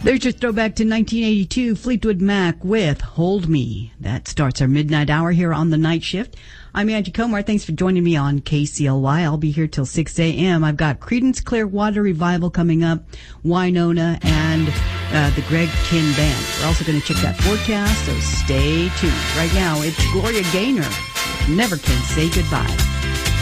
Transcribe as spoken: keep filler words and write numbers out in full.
There's your throwback to nineteen eighty-two, Fleetwood Mac with Hold Me. That starts our midnight hour here on the night shift. I'm Angie Comar. Thanks for joining me on K C L Y. I'll be here till six a.m. I've got Creedence Clearwater Revival coming up, Wynonna, and uh, the Greg Kihn Band. We're also going to check that forecast, so stay tuned. Right now, it's Gloria Gaynor. Never Can Say Goodbye.